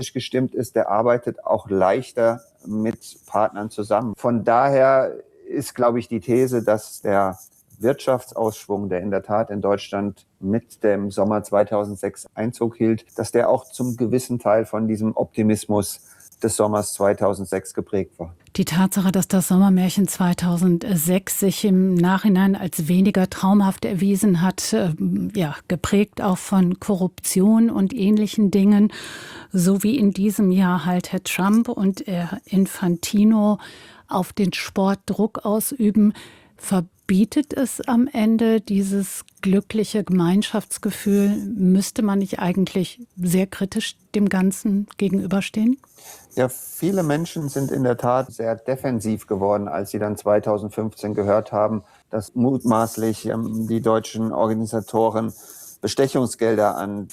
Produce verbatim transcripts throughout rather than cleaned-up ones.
gestimmt ist, der arbeitet auch leichter mit Partnern zusammen. Von daher ist, glaube ich, die These, dass der Wirtschaftsausschwung, der in der Tat in Deutschland mit dem Sommer zweitausendsechs Einzug hielt, dass der auch zum gewissen Teil von diesem Optimismus des Sommers zweitausendsechs geprägt war. Die Tatsache, dass das Sommermärchen zweitausendsechs sich im Nachhinein als weniger traumhaft erwiesen hat, äh, ja, geprägt auch von Korruption und ähnlichen Dingen, so wie in diesem Jahr halt Herr Trump und Herr Infantino auf den Sport Druck ausüben, verbietet es am Ende dieses glückliche Gemeinschaftsgefühl? Müsste man nicht eigentlich sehr kritisch dem Ganzen gegenüberstehen? Ja, viele Menschen sind in der Tat sehr defensiv geworden, als sie dann zweitausendfünfzehn gehört haben, dass mutmaßlich ähm, die deutschen Organisatoren Bestechungsgelder an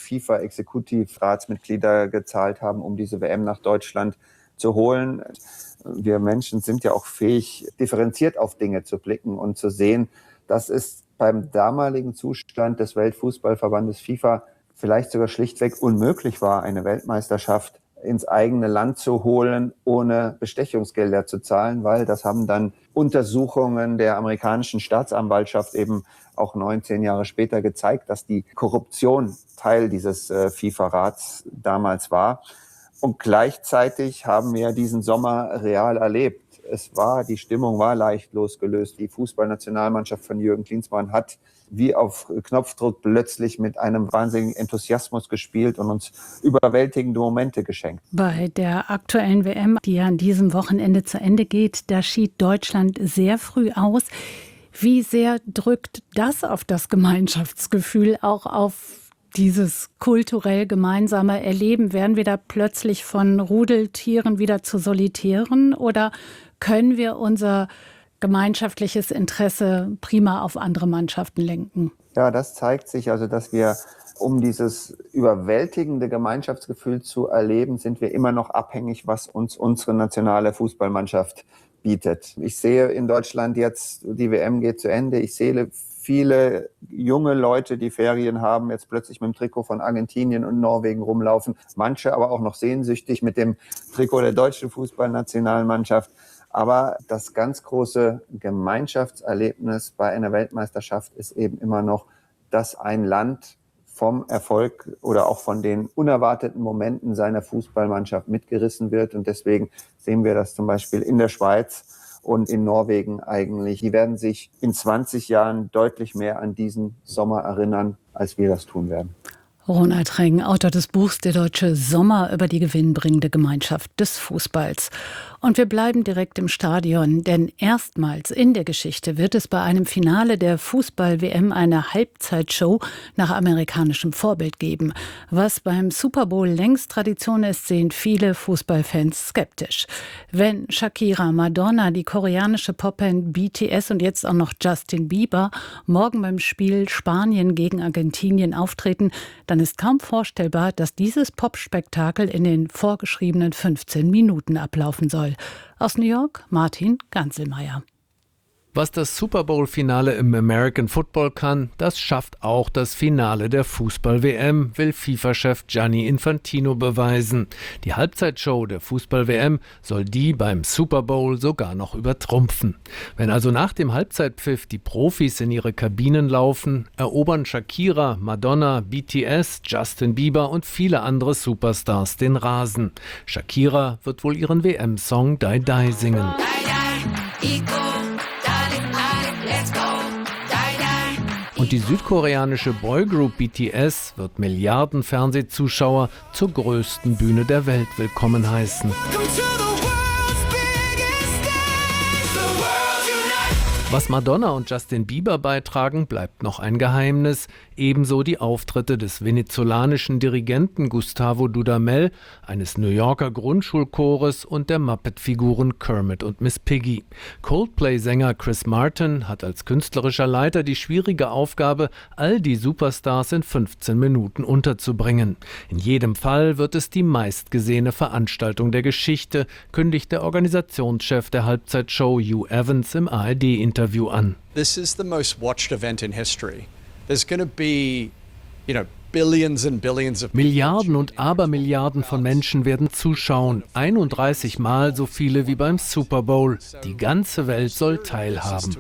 FIFA-Exekutivratsmitglieder gezahlt haben, um diese W M nach Deutschland zu holen. Wir Menschen sind ja auch fähig, differenziert auf Dinge zu blicken und zu sehen, dass es beim damaligen Zustand des Weltfußballverbandes FIFA vielleicht sogar schlichtweg unmöglich war, eine Weltmeisterschaft ins eigene Land zu holen, ohne Bestechungsgelder zu zahlen, weil das haben dann Untersuchungen der amerikanischen Staatsanwaltschaft eben auch neunzehn Jahre später gezeigt, dass die Korruption Teil dieses äh, FIFA-Rats damals war. Und gleichzeitig haben wir diesen Sommer real erlebt. Es war, die Stimmung war leicht losgelöst. Die Fußballnationalmannschaft von Jürgen Klinsmann hat wie auf Knopfdruck plötzlich mit einem wahnsinnigen Enthusiasmus gespielt und uns überwältigende Momente geschenkt. Bei der aktuellen W M, die ja an diesem Wochenende zu Ende geht, da schied Deutschland sehr früh aus. Wie sehr drückt das auf das Gemeinschaftsgefühl, auch auf dieses kulturell gemeinsame Erleben? Werden wir da plötzlich von Rudeltieren wieder zu Solitären oder können wir unser gemeinschaftliches Interesse prima auf andere Mannschaften lenken? Ja, das zeigt sich also, dass wir, um dieses überwältigende Gemeinschaftsgefühl zu erleben, sind wir immer noch abhängig, was uns unsere nationale Fußballmannschaft bietet. Ich sehe in Deutschland jetzt, die W M geht zu Ende, ich sehe viele junge Leute, die Ferien haben, jetzt plötzlich mit dem Trikot von Argentinien und Norwegen rumlaufen. Manche aber auch noch sehnsüchtig mit dem Trikot der deutschen Fußballnationalmannschaft. Aber das ganz große Gemeinschaftserlebnis bei einer Weltmeisterschaft ist eben immer noch, dass ein Land vom Erfolg oder auch von den unerwarteten Momenten seiner Fußballmannschaft mitgerissen wird. Und deswegen sehen wir das zum Beispiel in der Schweiz und in Norwegen eigentlich. Die werden sich in zwanzig Jahren deutlich mehr an diesen Sommer erinnern, als wir das tun werden. Ronald Reng, Autor des Buchs Der deutsche Sommer über die gewinnbringende Gemeinschaft des Fußballs. Und wir bleiben direkt im Stadion, denn erstmals in der Geschichte wird es bei einem Finale der Fußball-W M eine Halbzeitshow nach amerikanischem Vorbild geben. Was beim Super Bowl längst Tradition ist, sehen viele Fußballfans skeptisch. Wenn Shakira, Madonna, die koreanische Popband B T S und jetzt auch noch Justin Bieber morgen beim Spiel Spanien gegen Argentinien auftreten, dann ist kaum vorstellbar, dass dieses Popspektakel in den vorgeschriebenen fünfzehn Minuten ablaufen soll. Aus New York, Martin Ganselmeier. Was das Super Bowl-Finale im American Football kann, das schafft auch das Finale der Fußball-W M, will FIFA-Chef Gianni Infantino beweisen. Die Halbzeitshow der Fußball-W M soll die beim Super Bowl sogar noch übertrumpfen. Wenn also nach dem Halbzeitpfiff die Profis in ihre Kabinen laufen, erobern Shakira, Madonna, B T S, Justin Bieber und viele andere Superstars den Rasen. Shakira wird wohl ihren W M-Song Die Die singen. Und die südkoreanische Boygroup B T S wird Milliarden Fernsehzuschauer zur größten Bühne der Welt willkommen heißen. Was Madonna und Justin Bieber beitragen, bleibt noch ein Geheimnis. Ebenso die Auftritte des venezolanischen Dirigenten Gustavo Dudamel, eines New Yorker Grundschulchores und der Muppet-Figuren Kermit und Miss Piggy. Coldplay-Sänger Chris Martin hat als künstlerischer Leiter die schwierige Aufgabe, all die Superstars in fünfzehn Minuten unterzubringen. In jedem Fall wird es die meistgesehene Veranstaltung der Geschichte, kündigt der Organisationschef der Halbzeitshow Hugh Evans im A R D-Interview an. This is the most watched event in history. There's going to be, you know, Milliarden und Abermilliarden von Menschen werden zuschauen. einunddreißig Mal so viele wie beim Super Bowl. Die ganze Welt soll teilhaben.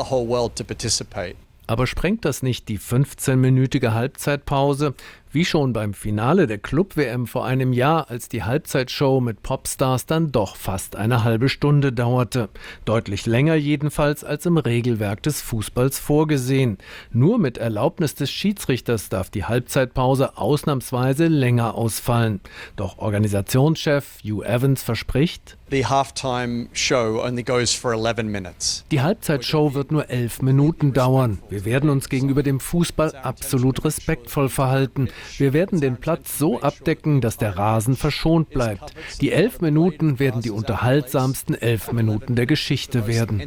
Aber sprengt das nicht die fünfzehnminütige Halbzeitpause? Wie schon beim Finale der Club-W M vor einem Jahr, als die Halbzeitshow mit Popstars dann doch fast eine halbe Stunde dauerte. Deutlich länger jedenfalls als im Regelwerk des Fußballs vorgesehen. Nur mit Erlaubnis des Schiedsrichters darf die Halbzeitpause ausnahmsweise länger ausfallen. Doch Organisationschef Hugh Evans verspricht: The halftime show only goes for eleven minutes. Die Halbzeitshow wird nur elf Minuten dauern. Wir werden uns gegenüber dem Fußball absolut respektvoll verhalten. Wir werden den Platz so abdecken, dass der Rasen verschont bleibt. Die elf Minuten werden die unterhaltsamsten elf Minuten der Geschichte werden.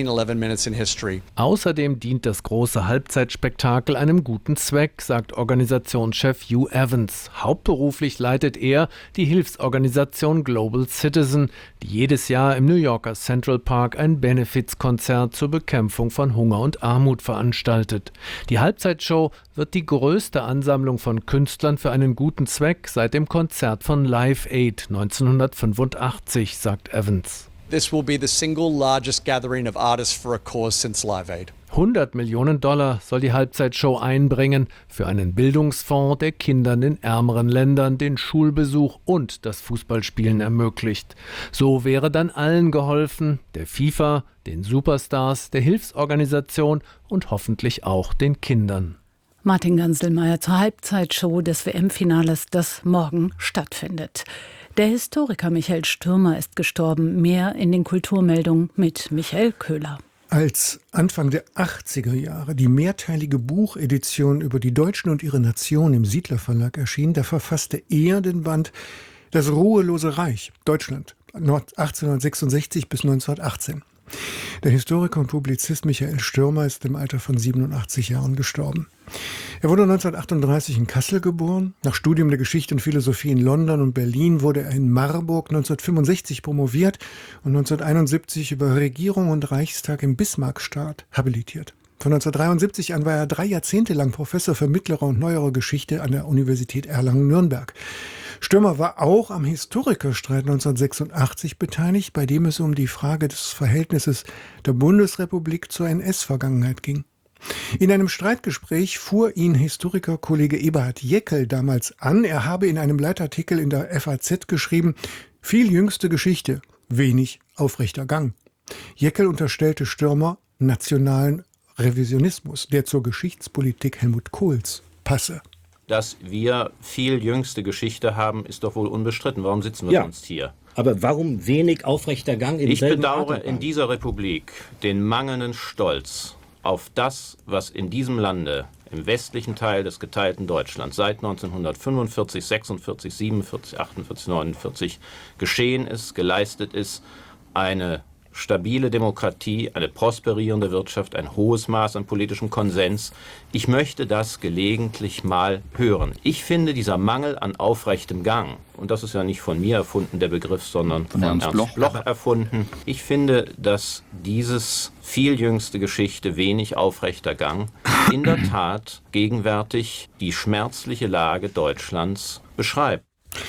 Außerdem dient das große Halbzeitspektakel einem guten Zweck, sagt Organisationschef Hugh Evans. Hauptberuflich leitet er die Hilfsorganisation Global Citizen, die jedes Jahr im New Yorker Central Park ein Benefizkonzert zur Bekämpfung von Hunger und Armut veranstaltet. Die Halbzeitshow wird die größte Ansammlung von Künstlern für einen guten Zweck seit dem Konzert von Live Aid neunzehnhundertfünfundachtzig, sagt Evans. This will be the single largest gathering of artists for a cause since Live Aid. hundert Millionen Dollar soll die Halbzeitshow einbringen für einen Bildungsfonds, der Kindern in ärmeren Ländern den Schulbesuch und das Fußballspielen ermöglicht. So wäre dann allen geholfen, der FIFA, den Superstars, der Hilfsorganisation und hoffentlich auch den Kindern. Martin Ganselmeier zur Halbzeitshow des W M-Finales, das morgen stattfindet. Der Historiker Michael Stürmer ist gestorben. Mehr in den Kulturmeldungen mit Michael Köhler. Als Anfang der achtziger Jahre die mehrteilige Buchedition über die Deutschen und ihre Nation im Siedler Verlag erschien, da verfasste er den Band Das ruhelose Reich, Deutschland, achtzehnhundertsechsundsechzig bis neunzehnhundertachtzehn. Der Historiker und Publizist Michael Stürmer ist im Alter von siebenundachtzig Jahren gestorben. Er wurde neunzehnhundertachtunddreißig in Kassel geboren. Nach Studium der Geschichte und Philosophie in London und Berlin wurde er in Marburg neunzehnhundertfünfundsechzig promoviert und neunzehnhunderteinundsiebzig über Regierung und Reichstag im Bismarckstaat habilitiert. Von neunzehnhundertdreiundsiebzig an war er drei Jahrzehnte lang Professor für mittlere und neuere Geschichte an der Universität Erlangen-Nürnberg. Stürmer war auch am Historikerstreit neunzehnhundertsechsundachtzig beteiligt, bei dem es um die Frage des Verhältnisses der Bundesrepublik zur N S-Vergangenheit ging. In einem Streitgespräch fuhr ihn Historikerkollege Eberhard Jäckel damals an. Er habe in einem Leitartikel in der F A Z geschrieben: Viel jüngste Geschichte, wenig aufrechter Gang. Jäckel unterstellte Stürmer nationalen Revisionismus, der zur Geschichtspolitik Helmut Kohls passe. Dass wir viel jüngste Geschichte haben, ist doch wohl unbestritten. Warum sitzen wir ja, sonst hier? Aber warum wenig aufrechter Gang im Ich selben bedauere Atemgang? in dieser Republik den mangelnden Stolz auf das, was in diesem Lande, im westlichen Teil des geteilten Deutschlands, seit neunzehnhundertfünfundvierzig, sechsundvierzig, siebenundvierzig, achtundvierzig, neunundvierzig geschehen ist, geleistet ist. Eine stabile Demokratie, eine prosperierende Wirtschaft, ein hohes Maß an politischem Konsens. Ich möchte das gelegentlich mal hören. Ich finde, dieser Mangel an aufrechtem Gang, und das ist ja nicht von mir erfunden, der Begriff, sondern von, von Ernst, Ernst Bloch. Bloch erfunden. Ich finde, dass dieses viel jüngste Geschichte, wenig aufrechter Gang in der Tat gegenwärtig die schmerzliche Lage Deutschlands beschreibt.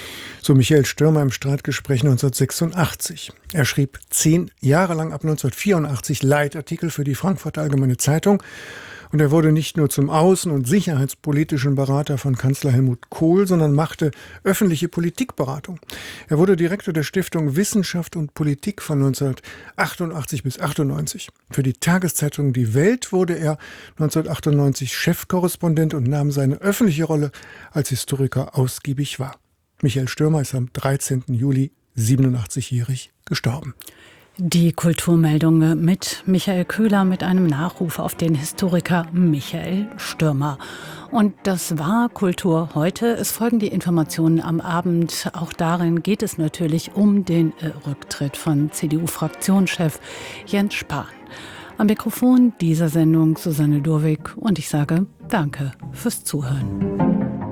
So Michael Stürmer im Streitgespräch neunzehnhundertsechsundachtzig. Er schrieb zehn Jahre lang ab neunzehnhundertvierundachtzig Leitartikel für die Frankfurter Allgemeine Zeitung. Und er wurde nicht nur zum außen- und sicherheitspolitischen Berater von Kanzler Helmut Kohl, sondern machte öffentliche Politikberatung. Er wurde Direktor der Stiftung Wissenschaft und Politik von neunzehnhundertachtundachtzig bis achtundneunzig. Für die Tageszeitung Die Welt wurde er neunzehnhundertachtundneunzig Chefkorrespondent und nahm seine öffentliche Rolle als Historiker ausgiebig wahr. Michael Stürmer ist am dreizehnten Juli siebenundachtzigjährig gestorben. Die Kulturmeldung mit Michael Köhler mit einem Nachruf auf den Historiker Michael Stürmer. Und das war Kultur heute. Es folgen die Informationen am Abend. Auch darin geht es natürlich um den Rücktritt von C D U-Fraktionschef Jens Spahn. Am Mikrofon dieser Sendung Susanne Durwig und ich sage Danke fürs Zuhören.